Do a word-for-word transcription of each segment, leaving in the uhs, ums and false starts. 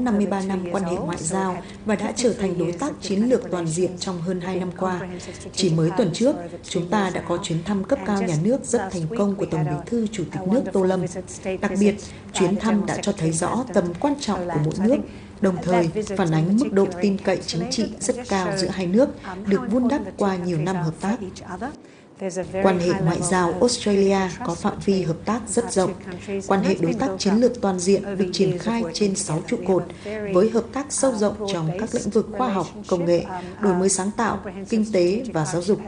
năm mươi ba năm quan hệ ngoại giao và đã trở thành đối tác chiến lược toàn diện trong hơn hai năm qua. Chỉ mới tuần trước, chúng ta đã có chuyến thăm cấp cao nhà nước rất thành công của Tổng Bí thư Chủ tịch nước Tô Lâm. Đặc biệt, chuyến thăm đã cho thấy rõ tầm quan trọng của mỗi nước, đồng thời phản ánh mức độ tin cậy chính trị rất cao giữa hai nước, được vun đắp qua nhiều năm hợp tác. Quan hệ ngoại giao Australia có phạm vi hợp tác rất rộng. Quan hệ đối tác chiến lược toàn diện được triển khai trên sáu trụ cột, với hợp tác sâu rộng trong các lĩnh vực khoa học, công nghệ, đổi mới sáng tạo, kinh tế và giáo dục.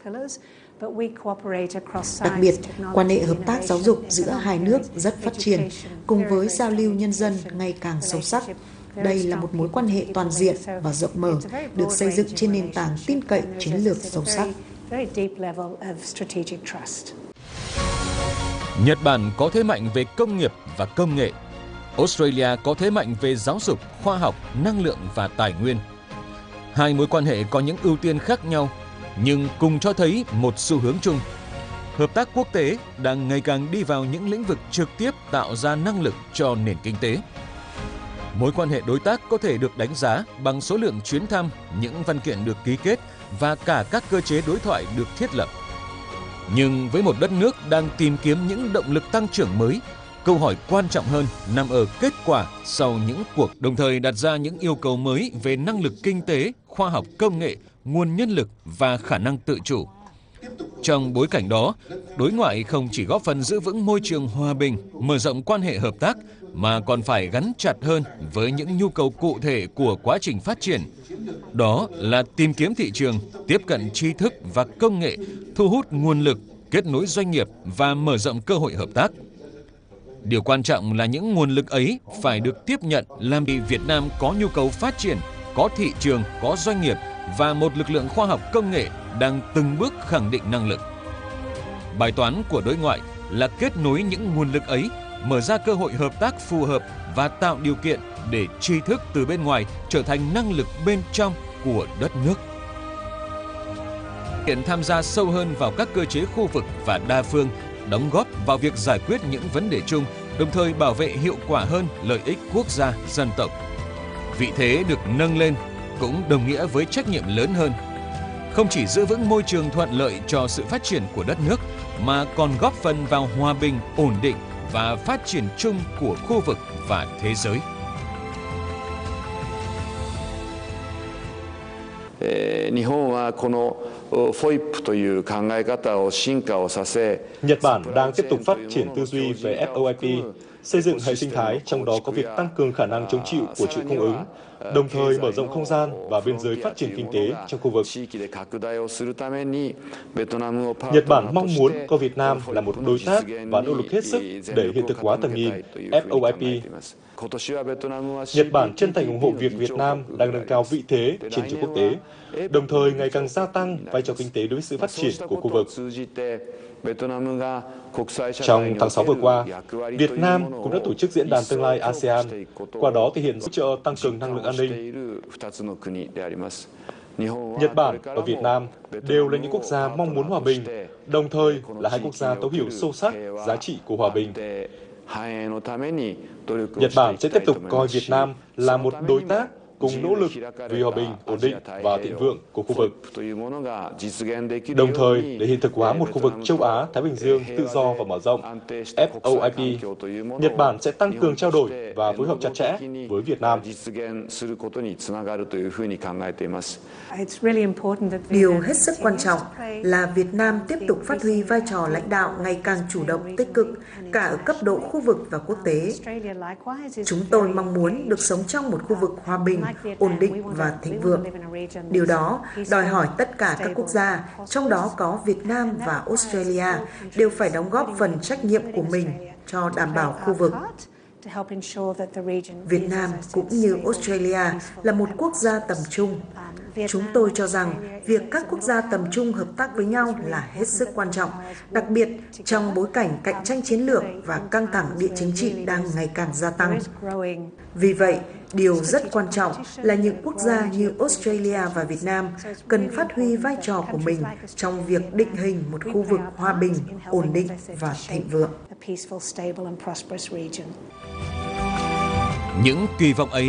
Đặc biệt, quan hệ hợp tác giáo dục giữa hai nước rất phát triển, cùng với giao lưu nhân dân ngày càng sâu sắc. Đây là một mối quan hệ toàn diện và rộng mở, được xây dựng trên nền tảng tin cậy chiến lược sâu sắc. Nhật Bản có thế mạnh về công nghiệp và công nghệ. Australia có thế mạnh về giáo dục, khoa học, năng lượng và tài nguyên. Hai mối quan hệ có những ưu tiên khác nhau, nhưng cùng cho thấy một xu hướng chung. Hợp tác quốc tế đang ngày càng đi vào những lĩnh vực trực tiếp tạo ra năng lực cho nền kinh tế. Mối quan hệ đối tác có thể được đánh giá bằng số lượng chuyến thăm, những văn kiện được ký kết và cả các cơ chế đối thoại được thiết lập. Nhưng với một đất nước đang tìm kiếm những động lực tăng trưởng mới, câu hỏi quan trọng hơn nằm ở kết quả sau những cuộc, đồng thời đặt ra những yêu cầu mới về năng lực kinh tế, khoa học công nghệ, nguồn nhân lực và khả năng tự chủ. Trong bối cảnh đó, đối ngoại không chỉ góp phần giữ vững môi trường hòa bình, mở rộng quan hệ hợp tác, mà còn phải gắn chặt hơn với những nhu cầu cụ thể của quá trình phát triển. Đó là tìm kiếm thị trường, tiếp cận tri thức và công nghệ, thu hút nguồn lực, kết nối doanh nghiệp và mở rộng cơ hội hợp tác. Điều quan trọng là những nguồn lực ấy phải được tiếp nhận, làm vì Việt Nam có nhu cầu phát triển, có thị trường, có doanh nghiệp và một lực lượng khoa học công nghệ đang từng bước khẳng định năng lực. Bài toán của đối ngoại là kết nối những nguồn lực ấy, mở ra cơ hội hợp tác phù hợp và tạo điều kiện để tri thức từ bên ngoài trở thành năng lực bên trong của đất nước. Hiện tham gia sâu hơn vào các cơ chế khu vực và đa phương, đóng góp vào việc giải quyết những vấn đề chung, đồng thời bảo vệ hiệu quả hơn lợi ích quốc gia, dân tộc. Vị thế được nâng lên cũng đồng nghĩa với trách nhiệm lớn hơn. Không chỉ giữ vững môi trường thuận lợi cho sự phát triển của đất nước, mà còn góp phần vào hòa bình, ổn định và phát triển chung của khu vực và thế giới. Nhật Bản đang tiếp tục phát triển tư duy về ép ô i pê, xây dựng hệ sinh thái, trong đó có việc tăng cường khả năng chống chịu của chuỗi cung ứng, đồng thời mở rộng không gian và biên giới phát triển kinh tế trong khu vực. Nhật Bản mong muốn coi Việt Nam là một đối tác và nỗ lực hết sức để hiện thực hóa tầm nhìn ép ô i pê. Nhật Bản chân thành ủng hộ việc Việt Nam đang nâng cao vị thế trên trường quốc tế, đồng thời ngày càng gia tăng vai trò kinh tế đối với sự phát triển của khu vực. Trong tháng sáu vừa qua, Việt Nam cũng đã tổ chức diễn đàn tương lai a sê an, qua đó thể hiện hỗ trợ tăng cường năng lực an ninh. Nhật Bản và Việt Nam đều là những quốc gia mong muốn hòa bình, đồng thời là hai quốc gia thấu hiểu sâu sắc giá trị của hòa bình. Nhật Bản sẽ tiếp tục coi Việt Nam là một đối tác cùng nỗ lực vì hòa bình, ổn định và thịnh vượng của khu vực. Đồng thời, để hiện thực hóa một khu vực châu Á, Thái Bình Dương tự do và mở rộng, ép ô i pê, Nhật Bản sẽ tăng cường trao đổi và phối hợp chặt chẽ với Việt Nam. Điều hết sức quan trọng là Việt Nam tiếp tục phát huy vai trò lãnh đạo ngày càng chủ động, tích cực, cả ở cấp độ khu vực và quốc tế. Chúng tôi mong muốn được sống trong một khu vực hòa bình, ổn định và thịnh vượng. Điều đó đòi hỏi tất cả các quốc gia, trong đó có Việt Nam và Australia, đều phải đóng góp phần trách nhiệm của mình cho đảm bảo khu vực. Việt Nam cũng như Australia là một quốc gia tầm trung. Chúng tôi cho rằng việc các quốc gia tầm trung hợp tác với nhau là hết sức quan trọng, đặc biệt trong bối cảnh cạnh tranh chiến lược và căng thẳng địa chính trị đang ngày càng gia tăng. Vì vậy, điều rất quan trọng là những quốc gia như Australia và Việt Nam cần phát huy vai trò của mình trong việc định hình một khu vực hòa bình, ổn định và thịnh vượng. Những kỳ vọng ấy